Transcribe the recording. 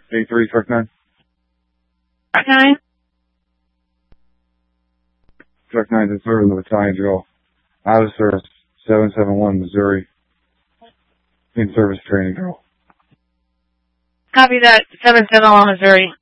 83, truck 9. Truck 9? Truck 9 is serving the battalion drill. Out of service, 771, Missouri. In service training drill. Copy that, 771, Missouri.